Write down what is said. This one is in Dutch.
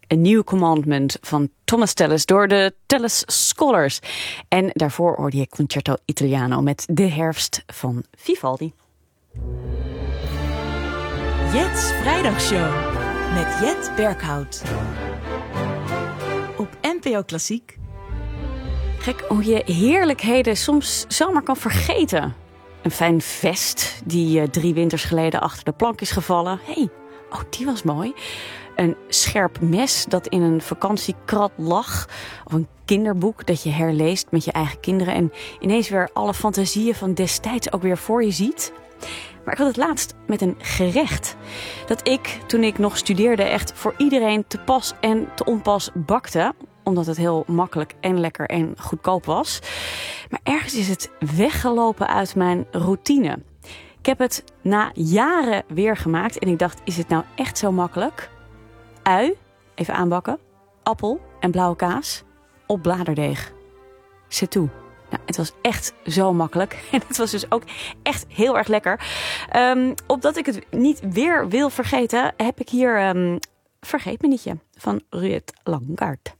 A New Commandment van Thomas Tallis door de Tallis Scholars. En daarvoor hoorde je Concerto Italiano met De Herfst van Vivaldi. Jet's Vrijdagshow met Jet Berghout. Op NPO Klassiek. Gek hoe je heerlijkheden soms zomaar kan vergeten. Een fijn vest die 3 winters geleden achter de plank is gevallen. Die was mooi. Een scherp mes dat in een vakantiekrat lag. Of een kinderboek dat je herleest met je eigen kinderen. En ineens weer alle fantasieën van destijds ook weer voor je ziet. Maar ik had het laatst met een gerecht. Dat ik, toen ik nog studeerde, echt voor iedereen te pas en te onpas bakte. Omdat het heel makkelijk en lekker en goedkoop was. Maar ergens is het weggelopen uit mijn routine. Ik heb het na jaren weer gemaakt. En ik dacht, is het nou echt zo makkelijk? Ui, even aanbakken. Appel en blauwe kaas op bladerdeeg. C'est tout. Nou, het was echt zo makkelijk. En het was dus ook echt heel erg lekker. Opdat ik het niet weer wil vergeten, heb ik hier Vergeet me nietje van Ruud Langaert.